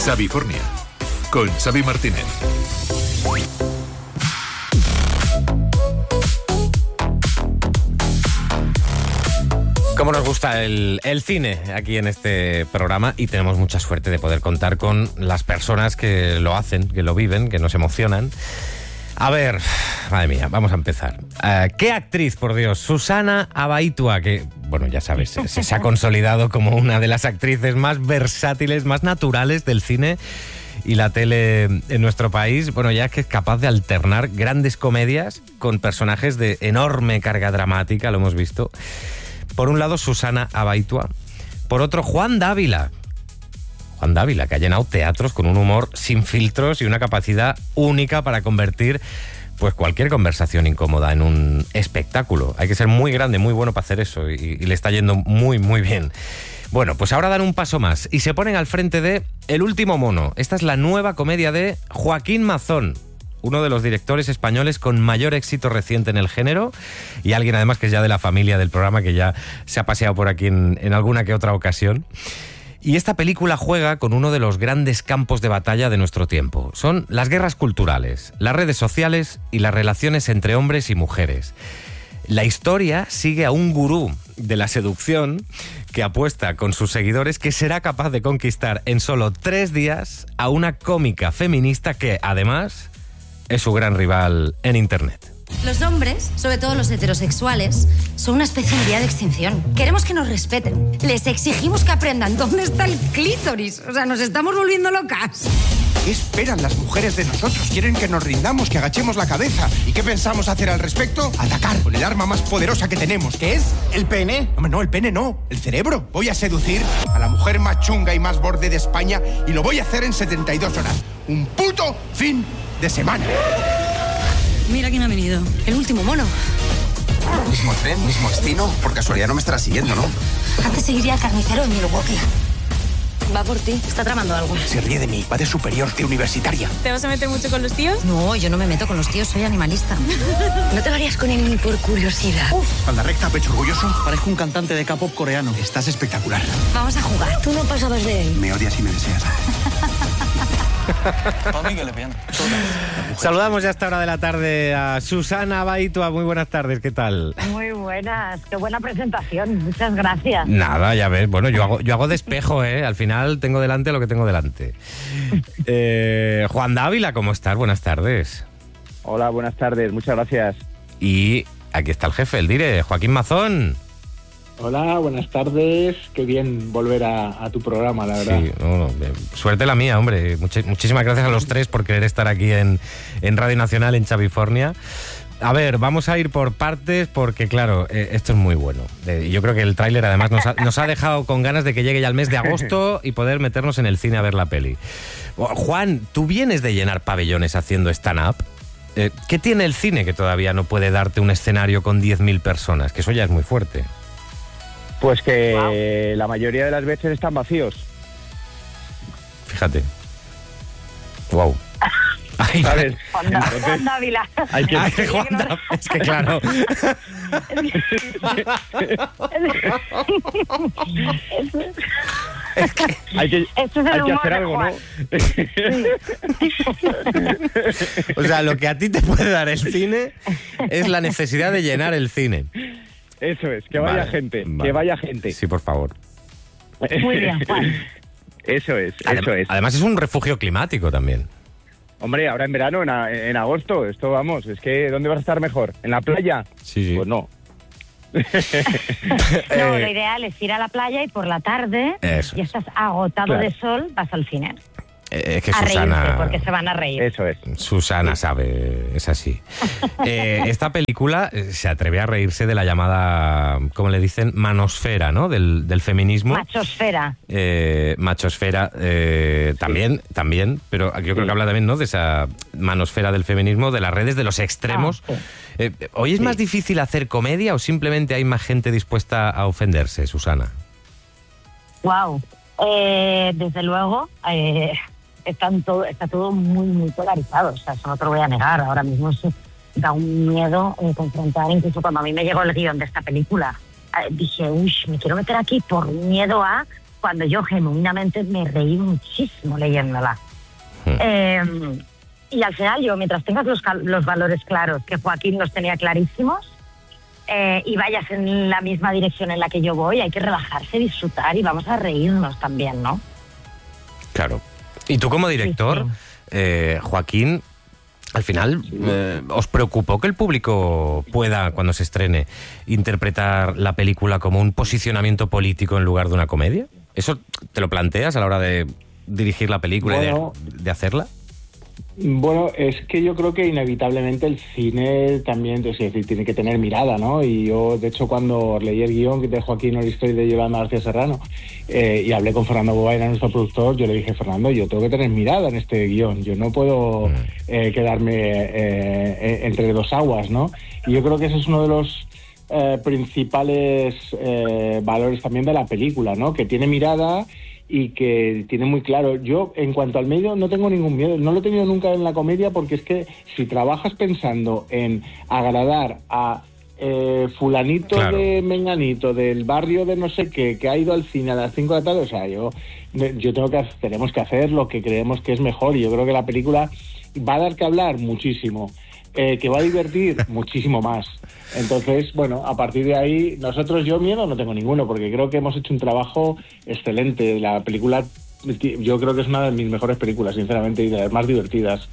Xavifornia, con Xavi Martínez. Cómo nos gusta el cine aquí en este programa, y tenemos mucha suerte de poder contar con las personas que lo hacen, que lo viven, que nos emocionan. A ver, madre mía, vamos a empezar. ¿Qué actriz, por Dios? Susana Abaitua, que, bueno, ya sabes, se ha consolidado como una de las actrices más versátiles, más naturales del cine y la tele en nuestro país. Bueno, ya que es capaz de alternar grandes comedias con personajes de enorme carga dramática, lo hemos visto. Por un lado, Susana Abaitua. Por otro, Juan Dávila. Juan Dávila, que ha llenado teatros con un humor sin filtros y una capacidad única para convertir pues cualquier conversación incómoda en un espectáculo. Hay que ser muy grande, muy bueno para hacer eso, y le está yendo muy, muy bien. Bueno, pues ahora dan un paso más y se ponen al frente de El último mono. Esta es la nueva comedia de Joaquín Mazón, uno de los directores españoles con mayor éxito reciente en el género, y alguien además que es ya de la familia del programa, que ya se ha paseado por aquí en alguna que otra ocasión. Y esta película juega con uno de los grandes campos de batalla de nuestro tiempo. Son las guerras culturales, las redes sociales y las relaciones entre hombres y mujeres. La historia sigue a un gurú de la seducción que apuesta con sus seguidores que será capaz de conquistar en solo 3 días a una cómica feminista que, además, es su gran rival en Internet. Los hombres, sobre todo los heterosexuales, son una especie en vía de extinción. Queremos que nos respeten. Les exigimos que aprendan dónde está el clítoris. O sea, nos estamos volviendo locas. ¿Qué esperan las mujeres de nosotros? Quieren que nos rindamos, que agachemos la cabeza. ¿Y qué pensamos hacer al respecto? Atacar con el arma más poderosa que tenemos, que es el pene. No, el pene no, el cerebro. Voy a seducir a la mujer más chunga y más borde de España, y lo voy a hacer en 72 horas. Un puto fin de semana. Mira quién ha venido. El último mono. Mismo tren, mismo destino. Por casualidad no me estará siguiendo, ¿no? Antes seguiría al carnicero en Milwaukee. Va por ti. Está tramando algo. Se ríe de mí. Va de superior, de universitaria. ¿Te vas a meter mucho con los tíos? No, yo no me meto con los tíos. Soy animalista. No te lo harías con él ni por curiosidad. Espalda recta, pecho orgulloso. Parezco un cantante de K-pop coreano. Estás espectacular. Vamos a jugar. Tú no pasabas de él. Me odias y me deseas. Saludamos ya a esta hora de la tarde a Susana Abaitua. Muy buenas tardes, ¿qué tal? Muy buenas, qué buena presentación, muchas gracias. Nada, ya ves, bueno, yo hago de espejo, al final tengo delante lo que tengo delante. Juan Dávila, ¿cómo estás? Buenas tardes. Hola, buenas tardes, muchas gracias. Y aquí está el jefe, el dire, Joaquín Mazón. Hola, buenas tardes, qué bien volver a tu programa, la verdad. Sí, suerte la mía, hombre. Muchísimas gracias a los tres por querer estar aquí en Radio Nacional, en Xavifornia. A ver, vamos a ir por partes porque, claro, esto es muy bueno. Yo creo que el tráiler además nos ha dejado con ganas de que llegue ya el mes de agosto y poder meternos en el cine a ver la peli. Juan, tú vienes de llenar pabellones haciendo stand-up. ¿Qué tiene el cine que todavía no puede darte un escenario con 10.000 personas? Que eso ya es muy fuerte. Pues que la mayoría de las veces están vacíos. Fíjate. Wow. ¿Sabes? Juan Dávila. Es que claro. Hay que hacer algo, ¿no? O sea, lo que a ti te puede dar el cine es la necesidad de llenar el cine. Eso es, que vaya gente, que vaya gente. Sí, por favor. Muy bien, Juan. Eso es. Además es un refugio climático también. Hombre, ahora en verano, en agosto, esto vamos, es que ¿dónde vas a estar mejor? ¿En la playa? Sí. Pues no. No, lo ideal es ir a la playa y por la tarde, y estás agotado de sol, vas al cine. Es que a Susana... reírse, porque se van a reír. Eso es. Susana sabe, es así. Esta película se atreve a reírse de la llamada, ¿cómo le dicen? Manosfera, ¿no? Del feminismo. Machosfera. Machosfera, también, pero yo creo que habla también, ¿no? De esa manosfera del feminismo, de las redes, de los extremos. ¿Hoy es más difícil hacer comedia o simplemente hay más gente dispuesta a ofenderse, Susana? Wow. Desde luego... está todo muy, muy polarizado, o sea, eso no te lo voy a negar. Ahora mismo da un miedo confrontar, incluso cuando a mí me llegó el guión de esta película, dije, me quiero meter aquí por miedo a cuando yo genuinamente me reí muchísimo leyéndola. Y al final yo, mientras tengas los valores claros, que Joaquín los tenía clarísimos, y vayas en la misma dirección en la que yo voy, hay que relajarse, disfrutar y vamos a reírnos también, ¿no? Claro. Y tú como director, Joaquín, al final, ¿os preocupó que el público pueda, cuando se estrene, interpretar la película como un posicionamiento político en lugar de una comedia? ¿Eso te lo planteas a la hora de dirigir la película y de hacerla? Bueno, es que yo creo que inevitablemente el cine también, es decir, tiene que tener mirada, ¿no? Y yo, de hecho, cuando leí el guión de Joaquín Oristoy de Yolanda García Serrano y hablé con Fernando Bobaina, nuestro productor, yo le dije, Fernando, yo tengo que tener mirada en este guión, yo no puedo quedarme entre dos aguas, ¿no? Y yo creo que ese es uno de los principales valores también de la película, ¿no? Que tiene mirada y que tiene muy claro. Yo, en cuanto al medio, no tengo ningún miedo. No lo he tenido nunca en la comedia, porque es que si trabajas pensando en agradar a fulanito de menganito, del barrio de no sé qué, que ha ido al cine a las 5 de la tarde, o sea, tenemos que hacer lo que creemos que es mejor, y yo creo que la película va a dar que hablar muchísimo. Que va a divertir muchísimo más. Entonces, bueno, a partir de ahí, yo miedo no tengo ninguno, porque creo que hemos hecho un trabajo excelente. La película, yo creo que es una de mis mejores películas, sinceramente, y de las más divertidas.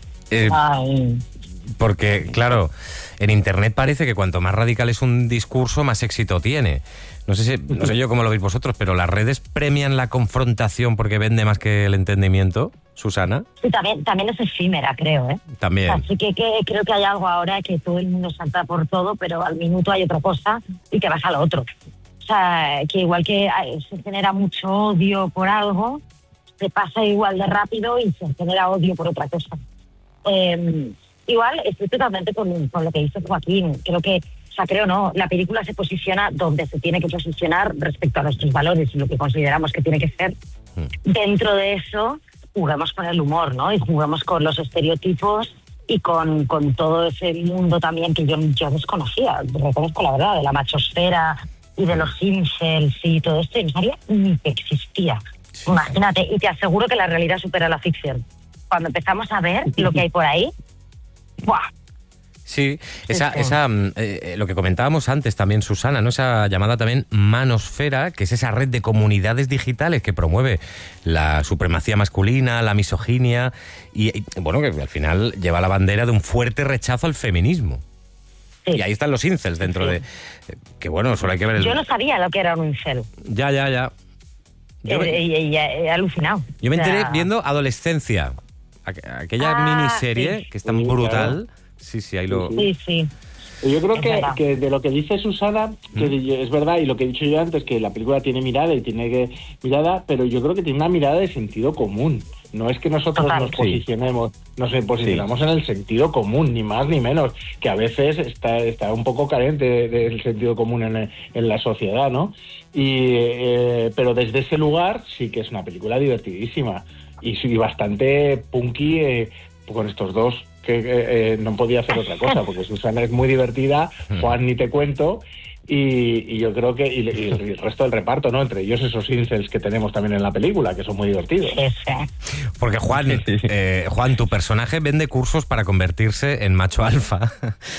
Porque, claro, en Internet parece que cuanto más radical es un discurso, más éxito tiene. No sé yo cómo lo veis vosotros, pero ¿las redes premian la confrontación porque vende más que el entendimiento, Susana? Sí, también es efímera, creo, ¿eh? También. Así que creo que hay algo ahora que todo el mundo salta por todo, pero al minuto hay otra cosa y te vas al otro. O sea, que igual que se genera mucho odio por algo, se pasa igual de rápido y se genera odio por otra cosa. Igual estoy totalmente con lo que dice Joaquín. Creo no, la película se posiciona donde se tiene que posicionar respecto a nuestros valores y lo que consideramos que tiene que ser. Dentro de eso, jugamos con el humor, ¿no? Y jugamos con los estereotipos y con todo ese mundo también que yo desconocía. Reconozco la verdad, de la machosfera y de los incels y todo esto. Y no sabía ni que existía. Sí. Imagínate, y te aseguro que la realidad supera la ficción. Cuando empezamos a ver lo que hay por ahí, ¡buah! Sí, lo que comentábamos antes también, Susana, ¿no? Esa llamada también manosfera, que es esa red de comunidades digitales que promueve la supremacía masculina, la misoginia y bueno, que al final lleva la bandera de un fuerte rechazo al feminismo. Sí. Y ahí están los incels dentro de... Que bueno, solo hay que ver... Yo no sabía lo que era un incel. Ya. He alucinado. Yo me enteré viendo Adolescencia, aquella miniserie que es tan brutal... Claro. Sí, ahí lo... Sí. Yo creo que de lo que dice Susana, que es verdad, y lo que he dicho yo antes, que la película tiene mirada y tiene mirada, pero yo creo que tiene una mirada de sentido común. No es que nosotros nos posicionamos en el sentido común, ni más ni menos, que a veces está un poco carente del sentido común en la sociedad, ¿no? Pero desde ese lugar sí que es una película divertidísima y bastante punky con estos dos, que no podía hacer otra cosa, porque Susana es muy divertida, Juan ni te cuento, y yo creo que y el resto del reparto, ¿no? Entre ellos esos incels que tenemos también en la película, que son muy divertidos. Porque Juan, tu personaje vende cursos para convertirse en macho alfa.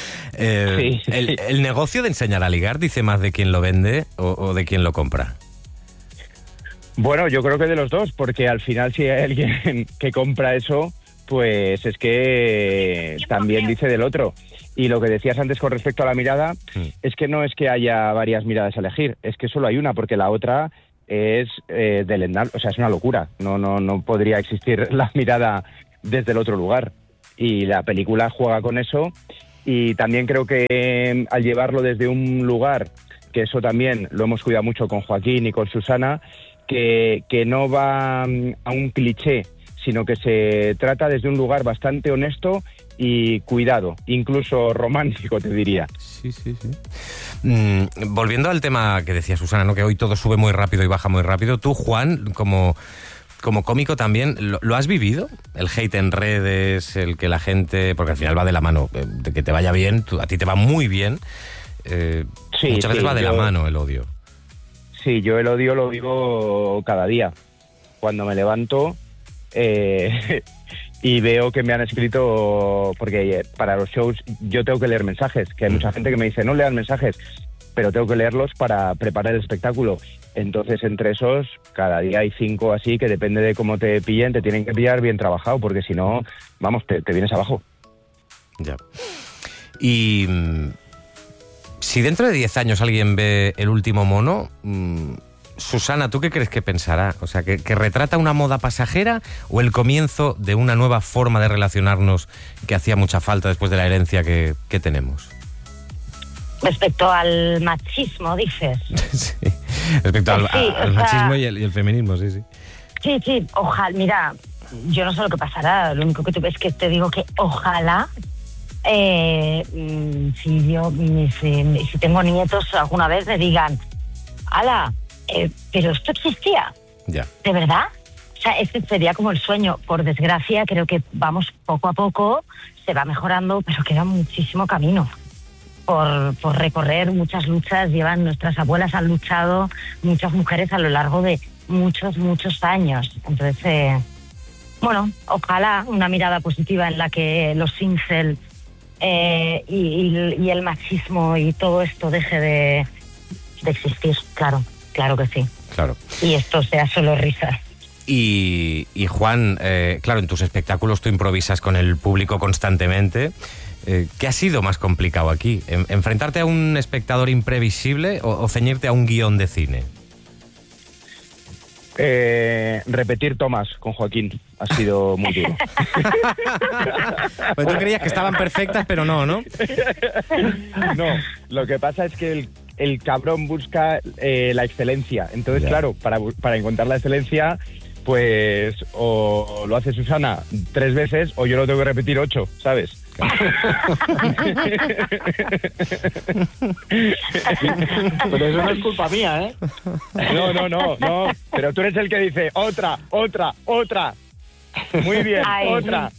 ¿El negocio de enseñar a ligar dice más de quién lo vende o de quién lo compra? Bueno, yo creo que de los dos, porque al final si hay alguien que compra eso, pues es que también dice del otro. Y lo que decías antes con respecto a la mirada, es que no es que haya varias miradas a elegir, es que solo hay una, porque la otra es o sea, es una locura. No podría existir la mirada desde el otro lugar. Y la película juega con eso, y también creo que al llevarlo desde un lugar, que eso también lo hemos cuidado mucho con Joaquín y con Susana, que no va a un cliché, sino que se trata desde un lugar bastante honesto y cuidado, incluso romántico, te diría. Sí. Volviendo al tema que decía Susana, ¿no? Que hoy todo sube muy rápido y baja muy rápido. Tú, Juan, como cómico también, ¿lo has vivido? El hate en redes, el que la gente... Porque al final va de la mano, de que te vaya bien, a ti te va muy bien. Muchas veces va de la mano el odio. Sí, yo el odio lo vivo cada día. Cuando me levanto y veo que me han escrito, porque para los shows yo tengo que leer mensajes, que hay mucha gente que me dice no leas mensajes, pero tengo que leerlos para preparar el espectáculo. Entonces, entre esos, cada día hay 5 así que depende de cómo te pillen, te tienen que pillar bien trabajado, porque si no, vamos, te vienes abajo. Ya. Y si dentro de 10 años alguien ve El último mono, Susana, ¿tú qué crees que pensará? O sea, ¿que retrata una moda pasajera o el comienzo de una nueva forma de relacionarnos que hacía mucha falta después de la herencia que tenemos? Respecto al machismo, dices. Sí, respecto al machismo y el feminismo, sí. Sí, ojalá, mira, yo no sé lo que pasará, lo único que es que te digo que ojalá, si tengo nietos alguna vez me digan, ¡hala! Pero esto existía. Ya. ¿De verdad? O sea, este sería como el sueño. Por desgracia, creo que vamos poco a poco, se va mejorando, pero queda muchísimo camino por recorrer. Muchas luchas nuestras abuelas han luchado, muchas mujeres a lo largo de muchos años. Entonces, bueno, ojalá una mirada positiva en la que los incel y el machismo y todo esto deje de existir, claro que sí. Claro. Y esto sea solo risas. Y Juan, claro, en tus espectáculos tú improvisas con el público constantemente. ¿Qué ha sido más complicado aquí? ¿Enfrentarte a un espectador imprevisible o ceñirte a un guión de cine? Repetir tomas con Joaquín ha sido muy duro. Pues tú creías que estaban perfectas, pero no, ¿no? No, lo que pasa es que el cabrón busca la excelencia. Entonces, claro, para encontrar la excelencia, pues o lo hace Susana 3 veces o yo lo tengo que repetir 8, ¿sabes? Pero eso no es culpa mía, ¿eh? No. Pero tú eres el que dice otra. Muy bien, Ay. otra.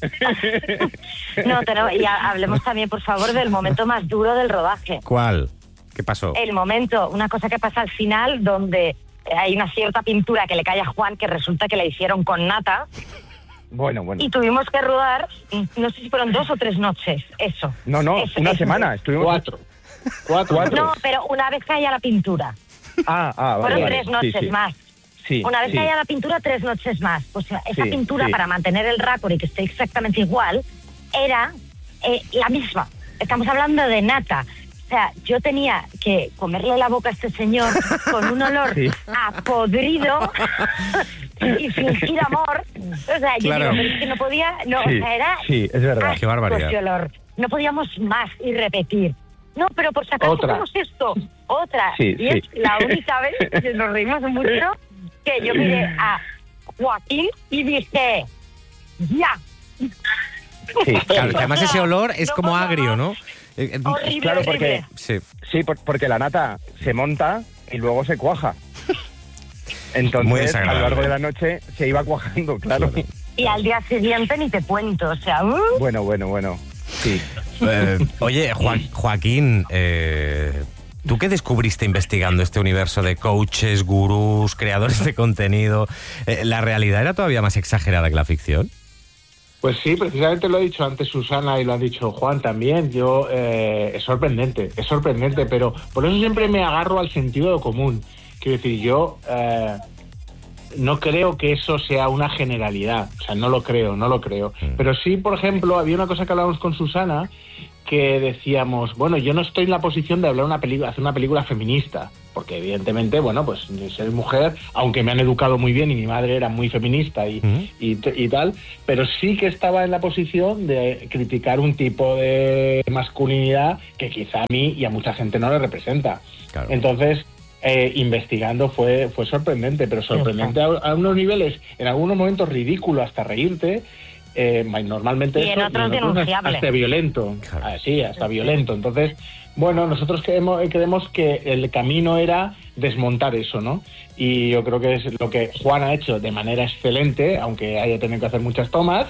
Y hablemos también, por favor, del momento más duro del rodaje. ¿Cuál? ¿Qué pasó? El momento, una cosa que pasa al final, donde hay una cierta pintura que le cae a Juan, que resulta que la hicieron con nata. Bueno. Y tuvimos que rodar, no sé si fueron 2 o 3 noches, eso. No, una semana. Estuvimos 4. No, pero una vez caía la pintura. Vale. Fueron 3 noches sí. más. Sí, una vez caía la pintura, 3 noches más. Pues esa pintura, para mantener el raccord y que esté exactamente igual, era la misma. Estamos hablando de nata. O sea, yo tenía que comerle la boca a este señor con un olor a podrido y fingir amor. O sea, yo digo, pero es que no podía... No, o sea, era... Sí, es verdad. Qué barbaridad. Ese olor. No podíamos más y repetir. No, pero por si acaso hacemos esto. Otra. Sí, y es la única vez que nos reímos mucho que yo miré a Joaquín y dije, ¡ya! Sí, claro, que además ese olor es como agrio, ¿no? Horrible, claro, horrible. Porque la nata se monta y luego se cuaja. Entonces, Muy a lo desagradable. largo de la noche se iba cuajando, claro. Y al día siguiente ni te cuento, o sea... Bueno. Sí. Oye, Joaquín, ¿tú qué descubriste investigando este universo de coaches, gurús, creadores de contenido? ¿La realidad era todavía más exagerada que la ficción? Pues sí, precisamente lo ha dicho antes Susana y lo ha dicho Juan también. Es sorprendente, pero por eso siempre me agarro al sentido común. Quiero decir, yo no creo que eso sea una generalidad, o sea, no lo creo. Pero sí, por ejemplo, había una cosa que hablábamos con Susana que decíamos, bueno, yo no estoy en la posición de hacer una película feminista, porque evidentemente, bueno, pues ser mujer, aunque me han educado muy bien y mi madre era muy feminista y tal, pero sí que estaba en la posición de criticar un tipo de masculinidad que quizá a mí y a mucha gente no le representa. Claro. Entonces, investigando fue sorprendente, pero sorprendente a unos niveles, en algunos momentos ridículo hasta reírte, normalmente y en otros denunciable. hasta violento. Claro. Sí, hasta violento. Entonces, bueno, nosotros creemos que el camino era desmontar eso, ¿no? Y yo creo que es lo que Juan ha hecho de manera excelente, aunque haya tenido que hacer muchas tomas,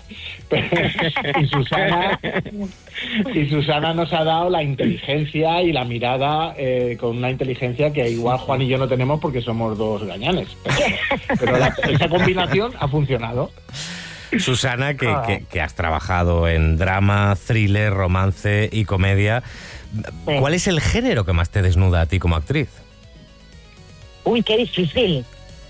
y Susana nos ha dado la inteligencia y la mirada, con una inteligencia que igual Juan y yo no tenemos porque somos dos gañanes. Pero esa combinación ha funcionado. Susana, que has trabajado en drama, thriller, romance y comedia. Sí. ¿Cuál es el género que más te desnuda a ti como actriz? Uy, qué difícil.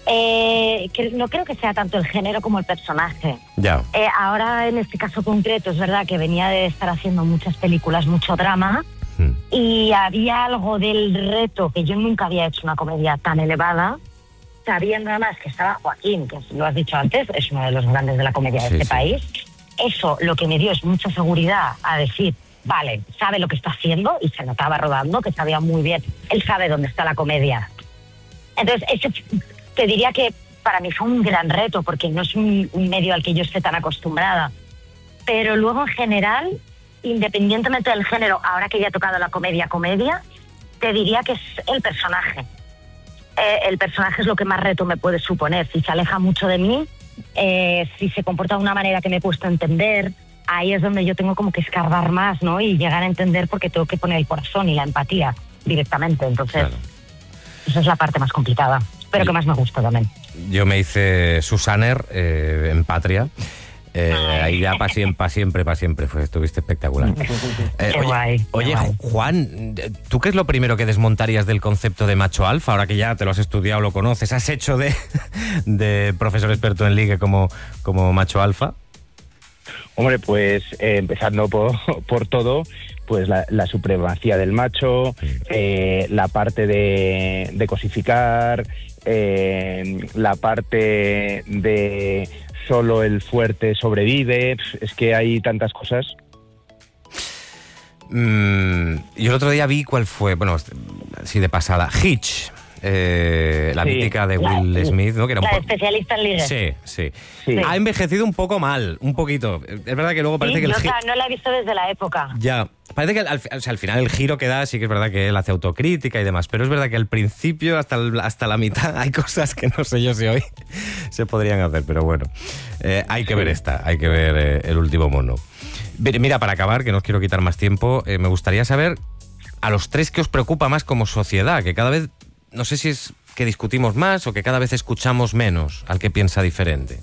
No creo que sea tanto el género como el personaje. Ya. Ahora, en este caso concreto, es verdad que venía de estar haciendo muchas películas, mucho drama, y había algo del reto, que yo nunca había hecho una comedia tan elevada, sabiendo además que estaba Joaquín, que lo has dicho antes, es uno de los grandes de la comedia de este país. Eso lo que me dio es mucha seguridad a decir, vale, sabe lo que está haciendo, y se notaba rodando, que sabía muy bien, él sabe dónde está la comedia. Entonces, te diría que para mí fue un gran reto, porque no es un medio al que yo esté tan acostumbrada. Pero luego, en general, independientemente del género, ahora que ya he tocado la comedia, te diría que es el personaje. El personaje es lo que más reto me puede suponer. Si se aleja mucho de mí, si se comporta de una manera que me cuesta entender, ahí es donde yo tengo como que escarbar más, ¿no? Y llegar a entender, porque tengo que poner el corazón y la empatía directamente. Entonces, claro, esa es la parte más complicada, pero que más me gusta también. Yo me hice Susaner en Patria. Ahí ya para siempre, estuviste espectacular. Oye, Juan, ¿tú qué es lo primero que desmontarías del concepto de macho alfa? Ahora que ya te lo has estudiado, lo conoces, has hecho de profesor experto en ligue como macho alfa. Hombre, pues empezando por todo, pues la supremacía del macho, la parte de cosificar, la parte de solo el fuerte sobrevive. Es que hay tantas cosas. Yo el otro día vi cuál fue, bueno, así de pasada, Hitch. La mítica de Will Smith, ¿no? Que era la especialista en ligue. Sí. Ha envejecido un poco mal, un poquito. Es verdad que luego parece que el giro... no la he visto desde la época. Ya, parece que al final el giro que da, sí que es verdad que él hace autocrítica y demás, pero es verdad que al principio, hasta la mitad, hay cosas que no sé yo si hoy se podrían hacer, pero bueno. Hay que ver hay que ver El último mono. Mira, para acabar, que no os quiero quitar más tiempo, me gustaría saber a los tres qué os preocupa más como sociedad, que cada vez... No sé si es que discutimos más o que cada vez escuchamos menos al que piensa diferente.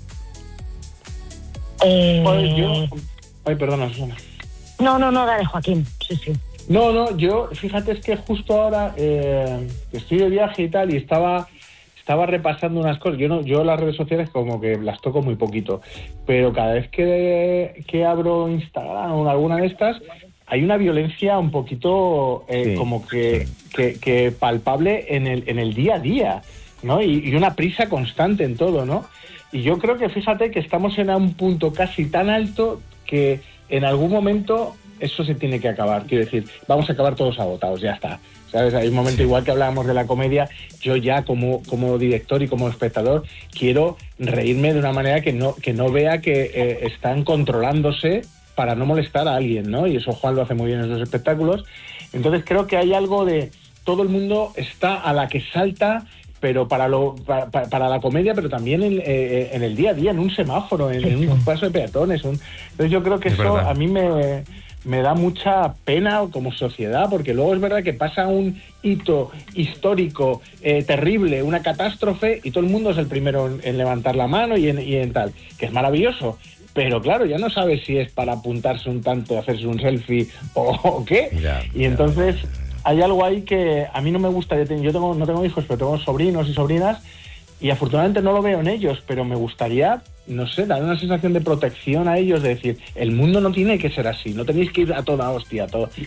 Perdona, Susana. No, dale, Joaquín. Sí. No, yo, fíjate, es que justo ahora estoy de viaje y tal, y estaba repasando unas cosas. Yo las redes sociales como que las toco muy poquito, pero cada vez que abro Instagram o alguna de estas, hay una violencia un poquito como que palpable en el día a día, ¿no? Y una prisa constante en todo, ¿no? Y yo creo que, fíjate, que estamos en un punto casi tan alto que en algún momento eso se tiene que acabar. Quiero decir, vamos a acabar todos agotados, ya está. ¿Sabes? Hay un momento, igual que hablábamos de la comedia, yo ya como director y como espectador quiero reírme de una manera que no vea que están controlándose para no molestar a alguien, ¿no? Y eso Juan lo hace muy bien en esos espectáculos. Entonces creo que hay algo de... Todo el mundo está a la que salta, pero para la comedia, pero también en el día a día, en un semáforo, en un paso de peatones. Entonces yo creo que eso a mí me da mucha pena como sociedad, porque luego es verdad que pasa un hito histórico terrible, una catástrofe, y todo el mundo es el primero en levantar la mano y en tal, que es maravilloso. Pero claro, ya no sabes si es para apuntarse un tanto, hacerse un selfie o qué. Y entonces hay algo ahí que a mí no me gusta. Yo no tengo hijos, pero tengo sobrinos y sobrinas, y afortunadamente no lo veo en ellos, pero me gustaría, no sé, dar una sensación de protección a ellos, de decir, el mundo no tiene que ser así, no tenéis que ir a toda hostia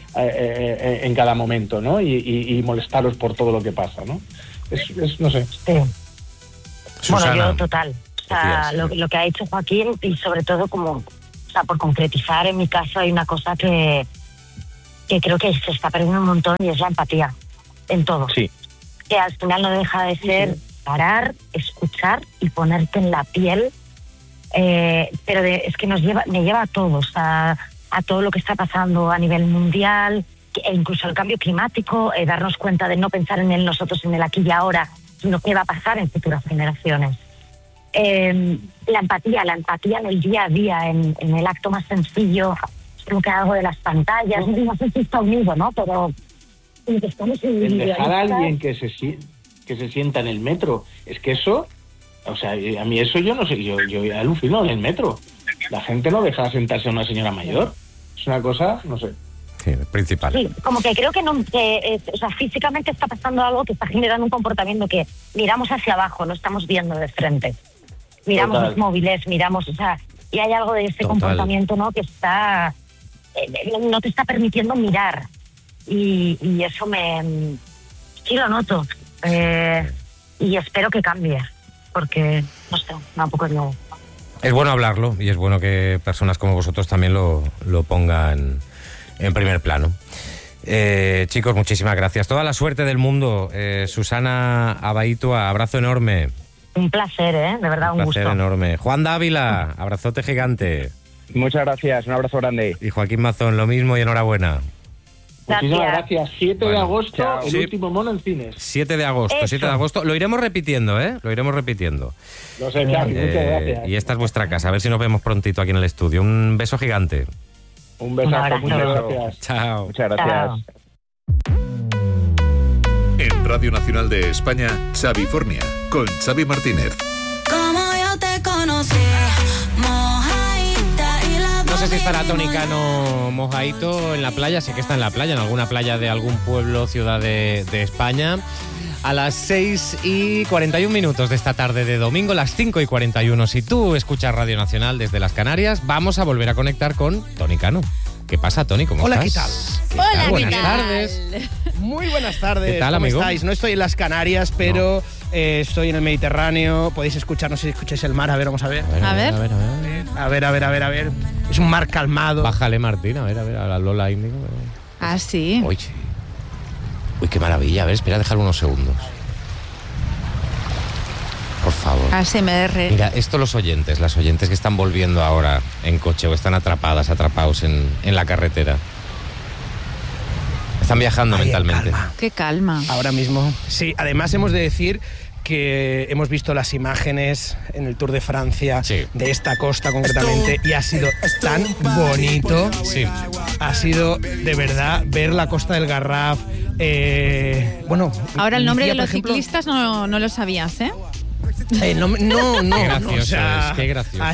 en cada momento, ¿no? Y molestaros por todo lo que pasa, ¿no? No sé. Sí. Bueno, yo total. O sea, lo que ha dicho Joaquín, y sobre todo por concretizar, en mi caso hay una cosa que creo que se está perdiendo un montón, y es la empatía en todo. Sí. Que al final no deja de ser parar, escuchar y ponerte en la piel pero es que me lleva a todos, a todo lo que está pasando a nivel mundial, e incluso el cambio climático, darnos cuenta de no pensar en nosotros, en el aquí y ahora, sino qué va a pasar en futuras generaciones. La empatía en el día a día, en el acto más sencillo, creo que algo de las pantallas, no sé si está unido, ¿no? Pero estamos en dejar a alguien que se sienta en el metro, es que eso, o sea, a mí eso yo no sé, yo alucino en el metro. La gente no deja sentarse a una señora mayor. Es una cosa, no sé. Sí, principal. Sí, como que creo que o sea, físicamente está pasando algo que está generando un comportamiento que miramos hacia abajo, no estamos viendo de frente. Miramos los móviles, o sea, y hay algo de ese comportamiento, ¿no? Que está, no te está permitiendo mirar. Y eso sí lo noto. Y espero que cambie, porque, no sé, tampoco es nuevo. Es bueno hablarlo y es bueno que personas como vosotros también lo pongan en primer plano. Chicos, muchísimas gracias. Toda la suerte del mundo. Susana Abaitua, abrazo enorme. Un placer, de verdad, un placer gusto. Enorme. Juan Dávila, abrazote gigante. Muchas gracias, un abrazo grande. Y Joaquín Mazón, lo mismo y enhorabuena. Muchísimas gracias. 7 de agosto, chao. el último mono en cines. 7 de agosto, Eso. 7 de agosto. Lo iremos repitiendo, Lo iremos repitiendo. Lo sé, Xavi, muchas gracias. Y esta es vuestra casa. A ver si nos vemos prontito aquí en el estudio. Un beso gigante. Un besazo, muchas gracias. Chao. Muchas gracias. En Radio Nacional de España, Xavi Fornia, con Xavi Martínez. Como yo te conocí, mojadita y la No sé si estará Tony Cano mojadito en la playa. Sé que está en la playa, en alguna playa de algún pueblo, ciudad de España. A las 6:41 de esta tarde de domingo, las 5:41. Si tú escuchas Radio Nacional desde las Canarias, vamos a volver a conectar con Tony Cano. ¿Qué pasa, Tony? ¿Cómo Hola, estás? ¿qué tal? Hola, Buenas ¿qué tal? tardes. Muy buenas tardes. ¿Qué tal, ¿Cómo amigo? estáis? No estoy en las Canarias, pero estoy en el Mediterráneo. Podéis escuchar, no sé si escucháis el mar. A ver, vamos a ver. A ver. A ver. Es un mar calmado. Bájale, Martín, a ver, a la Lola Índigo. Ah, sí. Uy, qué maravilla. A ver, espera, déjalo unos segundos. Por favor. ASMR. Mira, esto las oyentes que están volviendo ahora en coche o están atrapados en la carretera. Están viajando Ay, mentalmente. calma. Qué calma. Ahora mismo. Sí, además hemos de decir que hemos visto las imágenes en el Tour de Francia, Sí. de esta costa concretamente, y ha sido tan bonito. Sí. Ha sido de verdad ver la costa del Garraf. Bueno. Ahora el nombre Lucía, de los por ejemplo, ciclistas no lo sabías, ¿eh? No. Qué gracioso o sea, es, qué gracioso.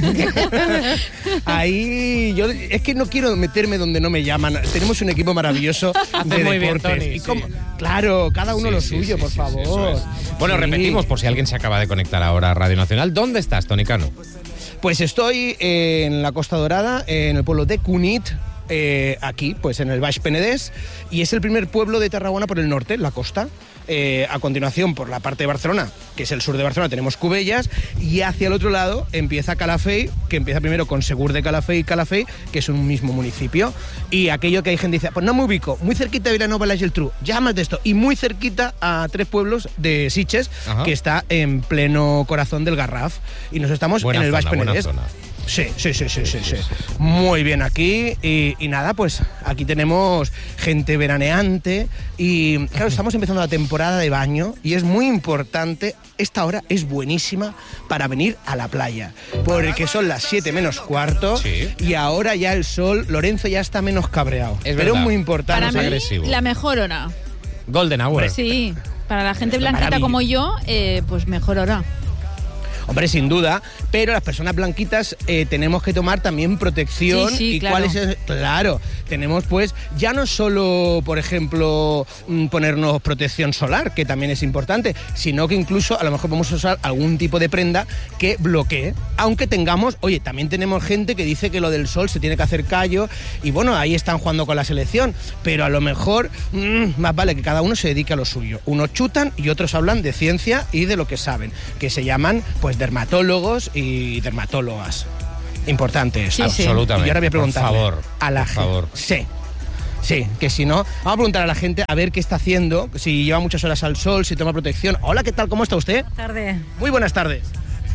Ahí yo es que no quiero meterme donde no me llaman. Tenemos un equipo maravilloso de muy bien, deportes. Tony, Y sí. claro, cada uno Sí, lo sí, suyo, sí, por sí, favor. eso es. Bueno, Sí. repetimos por si alguien se acaba de conectar ahora a Radio Nacional. ¿Dónde estás, Tony Cano? Pues estoy en la Costa Dorada, en el pueblo de Cunit. Aquí, pues en el Baix Penedès, y es el primer pueblo de Tarragona por el norte, la costa. A continuación, por la parte de Barcelona, que es el sur de Barcelona, tenemos Cubellas, y hacia el otro lado empieza Calafell, que empieza primero con Segur de Calafell y Calafell, que es un mismo municipio. Y aquello que hay gente que dice, pues no me ubico, muy cerquita de Vilanova y Geltrú, ya más de esto, y muy cerquita a 3 pueblos de Sitges, Ajá. que está en pleno corazón del Garraf, y nos estamos Buena en el Baix zona, buena Penedès. zona. Sí. Muy bien aquí y nada, pues aquí tenemos gente veraneante y claro, estamos empezando la temporada de baño y es muy importante, esta hora es buenísima para venir a la playa, porque son las 7 menos cuarto Sí. y ahora ya el sol, Lorenzo ya está menos cabreado, Es pero verdad. es muy importante. Para es mí, agresivo. la mejor hora. Golden Hour. Sí. Para la gente blanquita Maravilla. como yo, pues mejor hora. Hombre, sin duda, pero las personas blanquitas tenemos que tomar también protección. Sí, y claro. cuál es claro, tenemos pues ya no solo, por ejemplo, ponernos protección solar, que también es importante, sino que incluso a lo mejor vamos a usar algún tipo de prenda que bloquee, aunque tengamos, oye, también tenemos gente que dice que lo del sol se tiene que hacer callo y bueno, ahí están jugando con la selección, pero a lo mejor más vale que cada uno se dedique a lo suyo. Unos chutan y otros hablan de ciencia y de lo que saben, que se llaman pues dermatólogos y dermatólogas. Importante esto. Sí, sí. Absolutamente. Y ahora voy a preguntarle por favor, a la por gente. favor. Sí, que si no, vamos a preguntar a la gente a ver qué está haciendo, si lleva muchas horas al sol, si toma protección. Hola, ¿qué tal? ¿Cómo está usted? Tarde. Muy buenas tardes.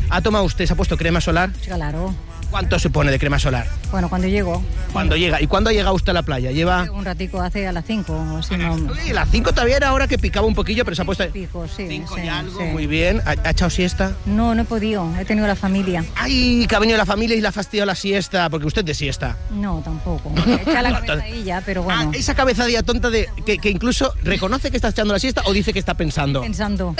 ¿Ha tomado usted, se ha puesto crema solar? Claro. ¿Cuánto se pone de crema solar? Bueno, cuando llego. ¿Cuándo llega? ¿Y cuándo ha llegado usted a la playa? Lleva... Un ratico hace a las 5. Así no... Uy, las 5 todavía era hora que picaba un poquillo, pero se ha puesto... Pico, sí. 5 sí, y algo, sí. muy bien. ¿Ha echado siesta? No, no he podido. He tenido la familia. ¡Ay, que ha venido la familia y la ha fastidiado la siesta! Porque usted de siesta. No, tampoco. Echa la cabezadilla, pero bueno. Esa cabezadilla tonta de que incluso reconoce que está echando la siesta o dice que está pensando. Pensando.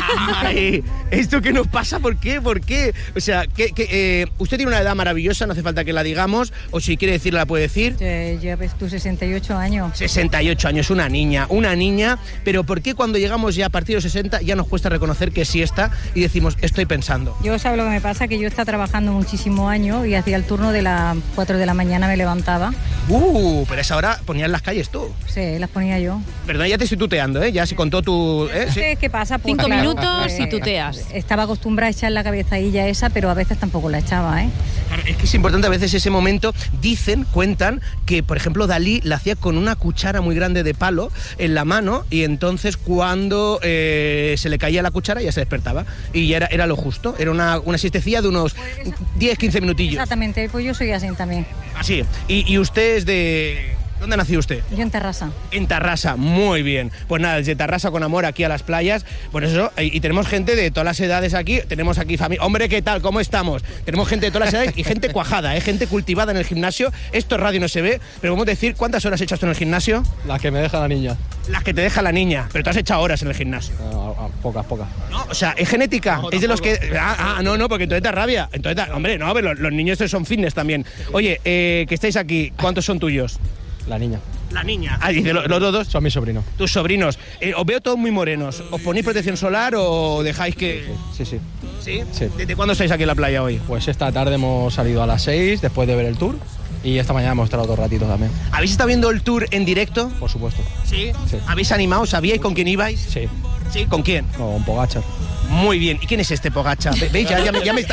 Ay, ¿esto qué nos pasa? ¿Por qué? ¿Por qué? O sea, usted tiene una edad maravillosa, no hace falta que la digamos, o si quiere decirla la puede decir. Ya ves tú, 68 años. 68 años, una niña, pero ¿por qué cuando llegamos ya a partir de los 60 ya nos cuesta reconocer que siesta y decimos, estoy pensando? Yo, ¿sabes lo que me pasa? Que yo estaba trabajando muchísimo año y hacía el turno de las 4 de la mañana, me levantaba. Pero a esa hora ponías las calles tú. Sí, las ponía yo. Perdón, ya te estoy tuteando, ¿eh? Ya se contó tu... Sí. ¿Qué pasa? Pues, 5 claro, minutos y tuteas. Estaba acostumbrada a echar la cabezadilla esa, pero a veces tampoco la echaba, ¿eh? Claro, es que es importante a veces ese momento. Cuentan que, por ejemplo, Dalí la hacía con una cuchara muy grande de palo en la mano y entonces cuando se le caía la cuchara ya se despertaba y ya era lo justo. Era una siestecilla de unos 10-15 minutillos. Exactamente, pues yo soy así también. Así. ¿Y usted es de...? ¿Dónde nació usted? Yo en Tarrasa. En Tarrasa, muy bien. Pues nada, desde Tarrasa con amor aquí a las playas. Por eso, y tenemos gente de todas las edades aquí. Tenemos aquí familia. Hombre, ¿qué tal? ¿Cómo estamos? Tenemos gente de todas las edades y gente cuajada, gente cultivada en el gimnasio. Esto en radio no se ve, pero vamos a decir, ¿cuántas horas echas tú en el gimnasio? Las que me deja la niña. Las que te deja la niña, pero tú has echado horas en el gimnasio. Pocas. No, o sea, es genética. No, es de los que... no, porque entonces te rabia. Hombre, no, pero los niños son fitness también. Oye, que estáis aquí, ¿cuántos son tuyos? La niña. La niña. ¿Y de los dos? Son mis sobrinos. Tus sobrinos. Os veo todos muy morenos. ¿Os ponéis protección solar o dejáis que...? Sí. ¿Sí? ¿Desde cuándo estáis aquí en la playa hoy? Pues esta tarde hemos salido a las 6 después de ver el tour y esta mañana hemos estado otro ratito también. ¿Habéis estado viendo el tour en directo? Por supuesto. ¿Sí? ¿Habéis animado? ¿Sabíais con quién ibais? Sí. ¿Sí? ¿Con quién? Con Pogačar. Muy bien. ¿Y quién es este Pogačar? ¿Veis? Ya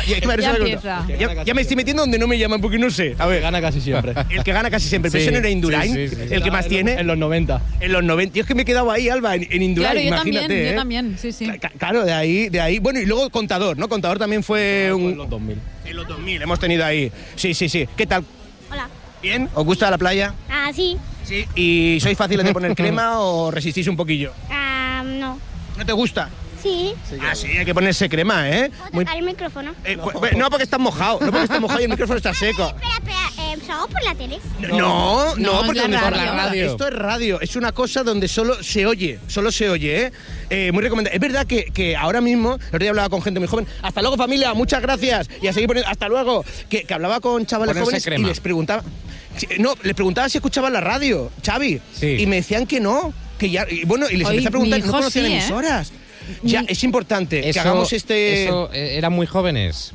me estoy metiendo donde no me llaman porque no sé. A ver. El que gana casi siempre. El que gana casi siempre. ¿Pero eso no era Indurain? Sí. ¿El que más tiene? En los 90. En los 90. Yo es que me he quedado ahí, Alba, en Indurain, claro, imagínate. Yo también, sí. Claro, de ahí. Bueno, y luego Contador, ¿no? Contador también fue en los 2000. En los 2000 hemos tenido ahí. Sí. ¿Qué tal? Hola. ¿Bien? ¿Os gusta la playa? Sí. Sí. ¿Y sois fáciles de poner crema o resistís un poquillo? No. ¿No te gusta? Sí. Sí, hay que ponerse crema, ¿eh? ¿Puedo tocar el micrófono? No, porque estás mojado. No, porque estás mojado y el micrófono está seco. Espera, ¿salgo por la tele? No, porque es donde la está radio. Esto es radio. Es una cosa donde solo se oye, ¿eh? Muy recomendable. Es verdad que ahora mismo, el otro día hablaba con gente muy joven. Hasta luego, familia, muchas gracias. Y a seguir poniendo, hasta luego. Que hablaba con chavales Ponerse jóvenes crema. y les preguntaba... No, les preguntaba si escuchaban la radio, Xavi. Sí. Y me decían que no. Que ya, y les empecé a preguntar, no conocían emisoras. Ya, es importante que hagamos Eso, ¿eran muy jóvenes?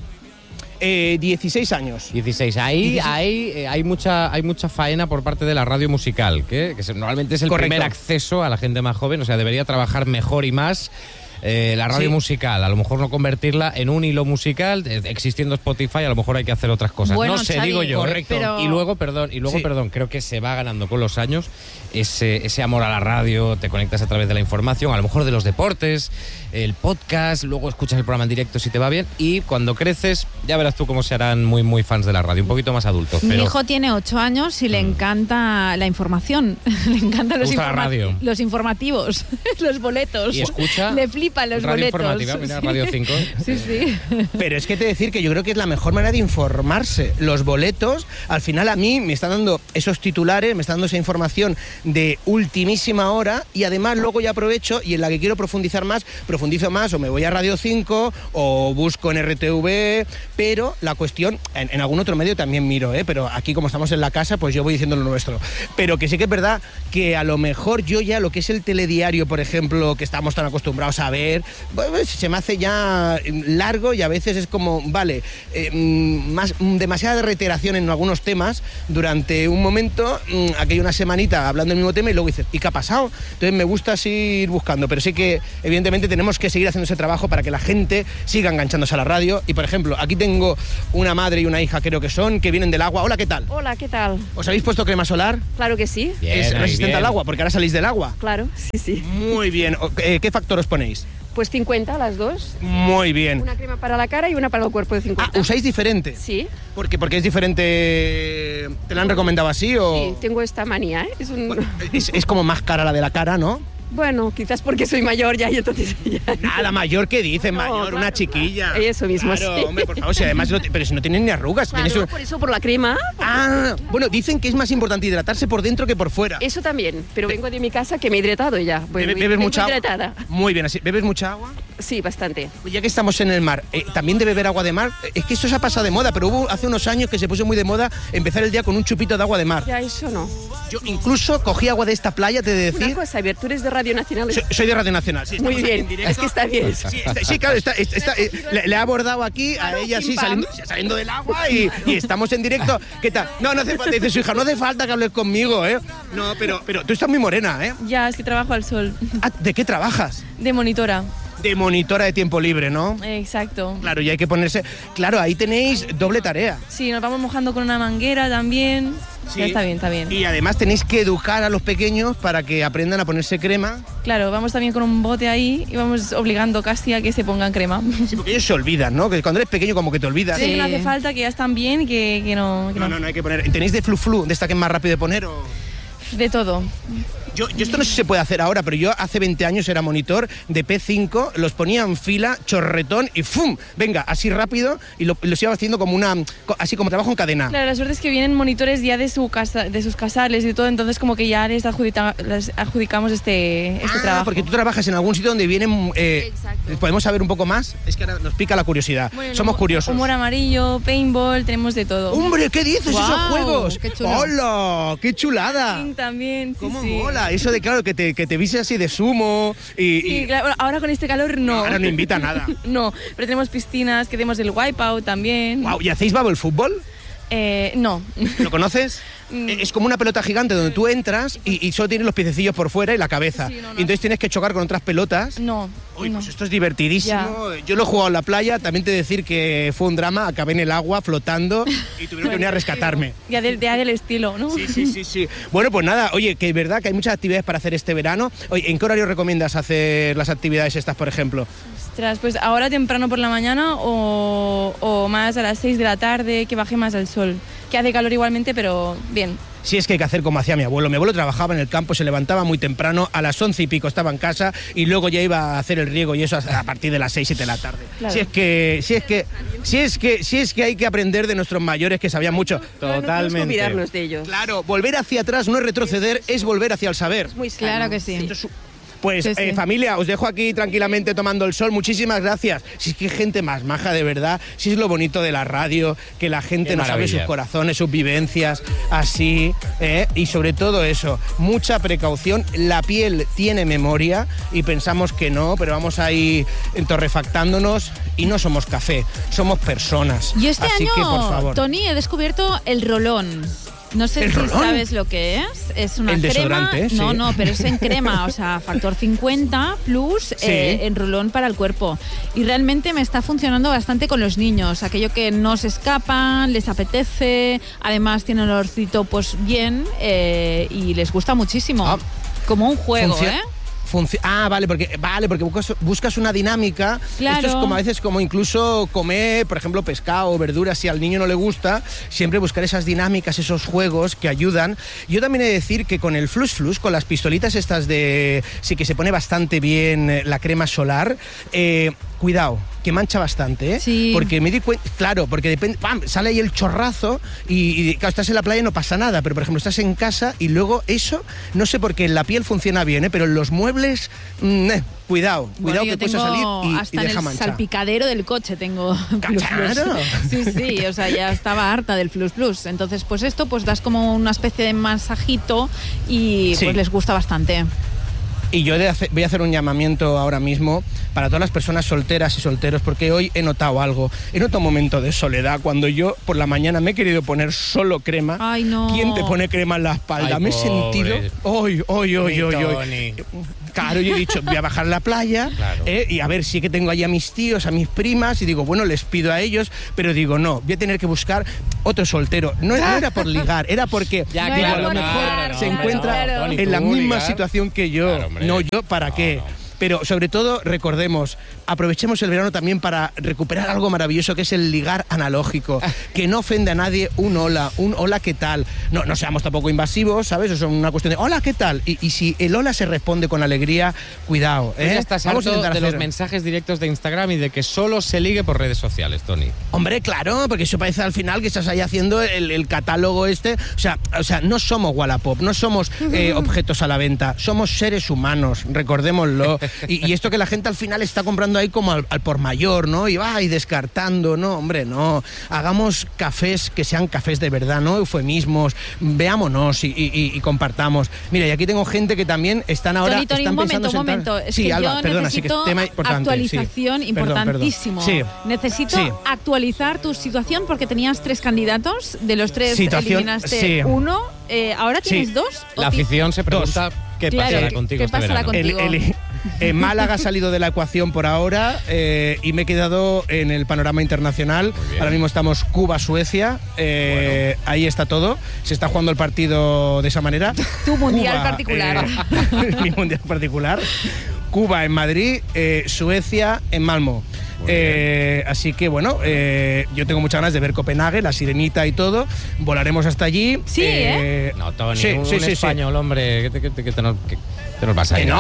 16 años. 16. Ahí hay mucha faena por parte de la radio musical, que normalmente es el primer acceso a la gente más joven, o sea, debería trabajar mejor y más. La radio musical, a lo mejor no convertirla en un hilo musical, existiendo Spotify, a lo mejor hay que hacer otras cosas. Bueno, no sé, Xavi, digo yo. correcto. Pero... Y luego, perdón, creo que se va ganando con los años ese amor a la radio, te conectas a través de la información, a lo mejor de los deportes, el podcast, luego escuchas el programa en directo si te va bien, y cuando creces ya verás tú cómo se harán muy, muy fans de la radio, un poquito más adultos. Mi Pero... hijo tiene 8 años y le encanta la información, le encantan los informativos, los boletos. Y escucha le flipan los radio boletos. Informativa, mira, Radio 5. Sí. Pero es que te decir que yo creo que es la mejor manera de informarse. Los boletos, al final a mí me están dando esos titulares, me están dando esa información de ultimísima hora y además luego ya aprovecho y en la que quiero profundizar más, profundizo más o me voy a Radio 5 o busco en RTV, pero la cuestión, en algún otro medio también miro, pero aquí como estamos en la casa, pues yo voy diciendo lo nuestro. Pero que sí que es verdad que a lo mejor yo ya lo que es el telediario, por ejemplo, que estamos tan acostumbrados a ver, pues, se me hace ya largo y a veces es como, vale, demasiada reiteración en algunos temas durante un momento, aquí hay una semanita hablando del mismo tema y luego dices, ¿y qué ha pasado? Entonces me gusta así ir buscando, pero sí que evidentemente tenemos que seguir haciendo ese trabajo para que la gente siga enganchándose a la radio. Y por ejemplo, aquí tengo una madre y una hija, creo que vienen del agua. Hola, ¿qué tal? Hola, ¿qué tal? ¿Os habéis puesto crema solar? Claro que sí. ¿Es resistente al agua? Porque ahora salís del agua. Claro, sí. Muy bien. ¿Qué factor os ponéis? Pues 50 las dos. Muy bien. Una crema para la cara y una para el cuerpo de 50. ¿Usáis diferente? Sí. Porque es diferente. ¿Te la han recomendado así o...? Sí, tengo esta manía, ¿eh? Es como más cara la de la cara, ¿no? Bueno, quizás porque soy mayor ya y entonces ya... Nada, mayor que dice, mayor, una chiquilla. Eso mismo, claro, sí. hombre, por favor, si además pero si no tienen ni arrugas. Claro, por eso, por la crema. Bueno, dicen que es más importante hidratarse por dentro que por fuera. Eso también, pero vengo de mi casa que me he hidratado ya. ¿Bebes mucha agua? Hidratada. Muy bien, así. ¿Bebes mucha agua? Sí, bastante. Ya que estamos en el mar, ¿también de beber agua de mar? Es que esto se ha pasado de moda, pero hubo hace unos años que se puso muy de moda empezar el día con un chupito de agua de mar. Ya, eso no. Yo incluso cogí agua de esta playa, te he de decir... Una cosa, tú eres de Radio Nacional. Soy de Radio Nacional, sí. Muy bien, es que está bien. Sí, claro, le ha abordado aquí a ella, sí, saliendo del agua y estamos en directo. ¿Qué tal? No hace falta, dice su hija, no hace falta que hables conmigo, ¿eh? No, pero tú estás muy morena, ¿eh? Ya, es que trabajo al sol. ¿De qué trabajas? De monitora. De monitora de tiempo libre, ¿no? Exacto. Claro, y hay que ponerse... Claro, ahí tenéis doble tarea. Sí, nos vamos mojando con una manguera también. Sí. Ya está bien, está bien. Y además tenéis que educar a los pequeños para que aprendan a ponerse crema. Claro, vamos también con un bote ahí y vamos obligando casi a que se pongan crema. Sí, porque ellos se olvidan, ¿no? Que cuando eres pequeño como que te olvidas. Sí, no hace falta, que ya están bien y que no... No, hay que poner... ¿Tenéis de flu-flu, de esta que es más rápido de poner o...? De todo. Yo esto no sé si se puede hacer ahora, pero yo hace 20 años era monitor de P5, los ponía en fila, chorretón y ¡fum! Venga, así rápido y los iba haciendo como así como trabajo en cadena. Claro, la suerte es que vienen monitores ya de su casa, de sus casales y todo, entonces como que ya les adjudicamos este trabajo. Porque tú trabajas en algún sitio donde vienen... ¿Podemos saber un poco más? Es que ahora nos pica la curiosidad. Bueno, somos curiosos. Humor amarillo, paintball, tenemos de todo. ¡Hombre, qué dices esos juegos! ¡Qué chulo! ¡Hola! ¡Qué chulada! También, sí, ¿Cómo mola? Eso de, claro, que te viste así de sumo Sí, claro, ahora con este calor no. Ahora no invita a nada. No, pero tenemos piscinas, que tenemos el wipeout también. Wow, ¿y hacéis bubble fútbol? No. ¿Lo conoces? Es como una pelota gigante donde tú entras y solo tienes los piececillos por fuera y la cabeza. Sí, no. Y entonces tienes que chocar con otras pelotas. No. Uy, pues esto es divertidísimo. Ya. Yo lo he jugado en la playa, también te he de decir que fue un drama, acabé en el agua flotando y tuvieron que venir a rescatarme. Ya del estilo, ¿no? Sí. Bueno, pues nada, oye, que es verdad que hay muchas actividades para hacer este verano. Oye, ¿en qué horario recomiendas hacer las actividades estas, por ejemplo? Ostras, pues ahora temprano por la mañana o más a las 6 de la tarde, que baje más el sol. Que hace calor igualmente, pero bien. Sí, es que hay que hacer como hacía mi abuelo. Mi abuelo trabajaba en el campo, se levantaba muy temprano, a las 11 y pico estaba en casa y luego ya iba a hacer el riego y eso a partir de las 6, 7 de la tarde. Claro. Si es que hay que aprender de nuestros mayores que sabían mucho. Totalmente. No podemos olvidarnos de ellos. Claro, volver hacia atrás no es retroceder, es volver hacia el saber. Es muy sano. Claro que sí. Pues sí. Familia, os dejo aquí tranquilamente tomando el sol. Muchísimas gracias. Si es que hay gente más maja, de verdad. Si es lo bonito de la radio, que la gente nos abre sus corazones, sus vivencias, así. Y sobre todo eso, mucha precaución. La piel tiene memoria y pensamos que no, pero vamos ahí torrefactándonos y no somos café, somos personas. Y este así año, que, por favor. Tony, he descubierto el rolón. No sé si sabes lo que es. Es una crema. No, pero es en crema, o sea, factor 50 plus en rolón para el cuerpo. Y realmente me está funcionando bastante con los niños. Aquello que no se escapan, les apetece, además tiene un olorcito pues bien y les gusta muchísimo. Como un juego, Vale, porque buscas una dinámica. Claro. Esto es como a veces como incluso comer, por ejemplo, pescado o verduras. Si al niño no le gusta, siempre buscar esas dinámicas, esos juegos que ayudan. Yo también he de decir que con el Flus Flus, con las pistolitas estas sí que se pone bastante bien la crema solar. Cuidado, que mancha bastante, ¿eh? Sí. Porque me di cuenta, claro, porque depende, ¡pam!, sale ahí el chorrazo y claro, estás en la playa y no pasa nada, pero por ejemplo estás en casa y luego eso, no sé por qué en la piel funciona bien, pero en los muebles, cuidado que puedes salir y deja mancha. Hasta en el salpicadero del coche tengo Flus Flus. Sí, o sea, ya estaba harta del Flus Flus. Entonces, pues esto, pues das como una especie de masajito y pues les gusta bastante. Y yo voy a hacer un llamamiento ahora mismo para todas las personas solteras y solteros, porque hoy he notado algo. He notado un momento de soledad cuando yo por la mañana me he querido poner solo crema. Ay, no. ¿Quién te pone crema en la espalda? Ay, me he sentido... Hoy. Claro, yo he dicho, voy a bajar a la playa, claro. Y a ver, sí que tengo allí a mis tíos, a mis primas, y digo, bueno, les pido a ellos, pero digo, no, voy a tener que buscar otro soltero. No era por ligar, era porque a lo mejor se encuentra en la misma situación que yo. Claro, no, yo, ¿para qué? pero sobre todo recordemos, aprovechemos el verano también para recuperar algo maravilloso que es el ligar analógico, que no ofende a nadie un hola, ¿qué tal? No seamos tampoco invasivos, ¿sabes? Eso es una cuestión de hola, ¿qué tal? Y si el hola se responde con alegría, cuidado, ¿eh? Ya estás harto de los mensajes directos de Instagram y de que solo se ligue por redes sociales, Tony. Hombre, claro, porque eso parece al final que estás ahí haciendo el catálogo este. O sea, no somos Wallapop, no somos objetos a la venta, somos seres humanos, recordémoslo. Y esto que la gente al final está comprando ahí como al por mayor, ¿no? Y va y descartando, no, hombre, no. Hagamos cafés que sean cafés de verdad, no eufemismos, veámonos y compartamos. Mira, y aquí tengo gente que también están ahora... Tony, están un momento. Es sí, que Alba, yo perdona, sí, que es tema importante. Actualización importantísimo. Sí. Necesito actualizar tu situación porque tenías 3 candidatos, de los 3 eliminaste uno. ¿Ahora tienes 2? La afición se pregunta qué pasará contigo ¿Qué pasará contigo? Málaga ha salido de la ecuación por ahora y me he quedado en el panorama internacional. Ahora mismo estamos Cuba-Suecia, ahí está todo. Se está jugando el partido de esa manera. Tu mundial particular. Mi mundial particular. Cuba en Madrid, Suecia en Malmö. Así que bueno, yo tengo muchas ganas de ver Copenhague, la Sirenita y todo. Volaremos hasta allí. Sí, No, Tony, un español, hombre, que te nos vas a ir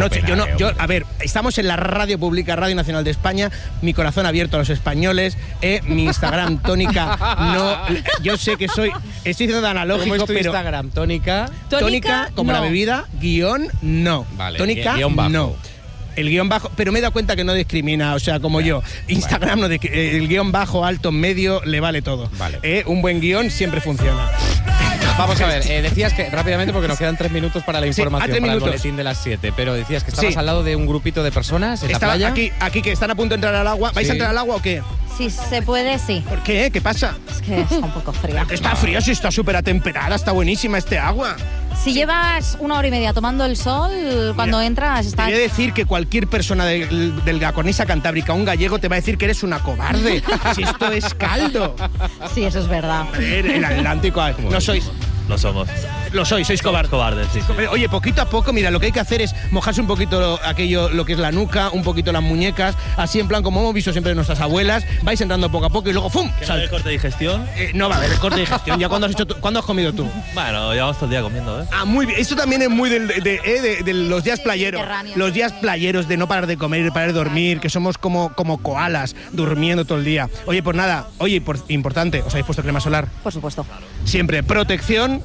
a ver, estamos en la radio pública, Radio Nacional de España, mi corazón abierto a los españoles, mi Instagram, Tónica, no, yo sé que estoy siendo analógico, ¿Cómo es tu pero... Instagram, Tónica? Tónica, como no. La bebida, _no. Vale, Tónica, _bajo. no. El guión bajo, pero me he dado cuenta que no discrimina, o sea, como yo. Instagram, no el guión bajo, alto, medio, le vale todo. Vale. Un buen guión siempre funciona. Vamos a ver, decías que, rápidamente, porque nos quedan 3 minutos para la información, 3 para minutos. el boletín de las 7, pero decías que estabas al lado de un grupito de personas en la playa. Aquí que están a punto de entrar al agua. ¿Vais a entrar al agua o qué? Si se puede, sí. ¿Por qué? ¿Qué pasa? Es que está un poco fría. Está fría, sí, está súper atemperada, está buenísima este agua. Si llevas 1 hora y media tomando el sol, cuando entras está... Te voy a decir que cualquier persona de la cornisa cantábrica, un gallego, te va a decir que eres una cobarde. Si esto es caldo. Sí, eso es verdad. El Atlántico, no sois... Lo somos. Lo sois cobardes. Cobardes, sí. Oye, poquito a poco, mira, lo que hay que hacer es mojarse un poquito lo que es la nuca, un poquito las muñecas, así en plan como hemos visto siempre nuestras abuelas, vais entrando poco a poco y luego ¡fum! ¿Que no hay corte de digestión? No va a haber corte de digestión. ¿Ya cuándo has comido tú? Bueno, llevamos todo el día comiendo, ¿eh? Ah, muy bien. Esto también es muy de los días playeros. Los días playeros de no parar de comer, de parar de dormir, que somos como koalas, durmiendo todo el día. Oye, pues nada, importante, ¿os habéis puesto crema solar? Por supuesto. Siempre, protección.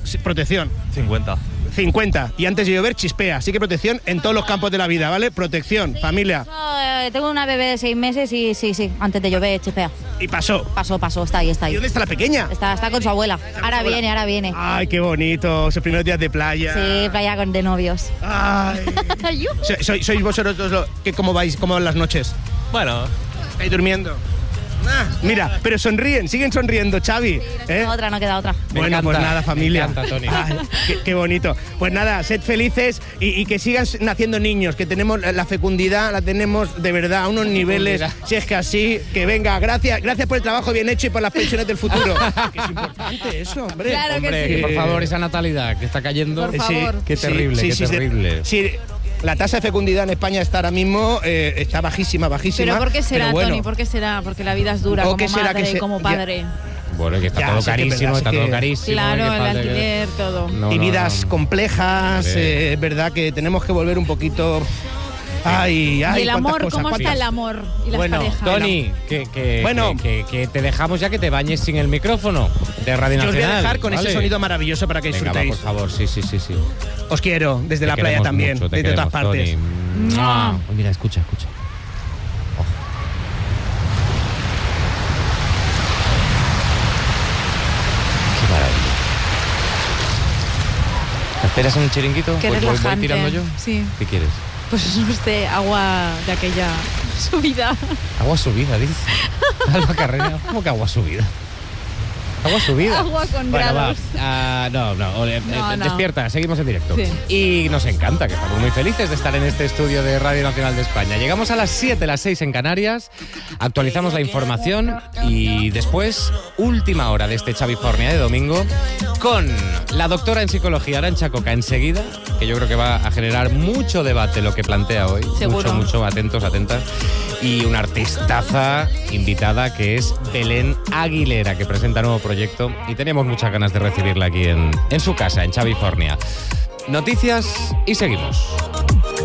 50. Y antes de llover, chispea. Así que protección en todos los campos de la vida, ¿vale? Protección, sí, familia. Tengo una bebé de 6 meses y sí, antes de llover, chispea. ¿Y pasó? Pasó, está ahí. ¿Y dónde está la pequeña? Está con su abuela. Ahora viene. Ay, qué bonito. Sus primeros días de playa. Sí, playa de novios. Ay. ¿Sois vosotros dos cómo vais? ¿Cómo van las noches? Bueno. ¿Estáis durmiendo? Mira, pero siguen sonriendo, Xavi. No queda otra. Bueno, pues nada, familia. Me encanta, Tony. Ay, qué bonito. Pues nada, sed felices y que sigan naciendo niños, que tenemos la fecundidad, la tenemos de verdad a unos niveles, si es que así, que venga, gracias por el trabajo bien hecho y por las pensiones del futuro. Que es importante eso, hombre. Claro hombre, que sí. Por favor, esa natalidad que está cayendo. Por favor. Qué terrible, qué terrible. Sí. La tasa de fecundidad en España está ahora mismo está bajísima. ¿Pero por qué será, bueno. Tony? ¿Por qué será? Porque la vida es dura como madre, como padre. Bueno, que está todo carísimo, todo carísimo. Claro, el alquiler, todo. Y vidas complejas, es verdad que tenemos que volver un poquito... Ay, ¿Y el amor? ¿Cómo está el amor y las parejas? Tony, que te dejamos ya que te bañes sin el micrófono de Radio Nacional. Yo os voy a dejar con ese sonido maravilloso para que disfrutéis. Por favor, sí. Os quiero, desde la playa también, mucho, desde todas partes. Oh, mira, escucha. Oh. Qué maravilla. ¿Te esperas en un chiringuito? Qué relajante. ¿Voy tirando yo? Sí. ¿Qué quieres? Pues agua de aquella subida. Agua subida, dice. Alba Carrera, ¿cómo que agua subida? Agua subida. Agua con grados. No. Despierta, seguimos en directo. Sí. Y nos encanta, que estamos muy felices de estar en este estudio de Radio Nacional de España. Llegamos a las 7, las 6 en Canarias, actualizamos la información y después, última hora de este Xavi Fornia de domingo, con la doctora en psicología Arantxa Coca enseguida que yo creo que va a generar mucho debate lo que plantea hoy. Seguro. Mucho, atentos, atentas. Y una artistaza invitada que es Belén Aguilera, que presenta nuevo proyecto y tenemos muchas ganas de recibirla aquí en su casa, en Xavifornia. Noticias y seguimos.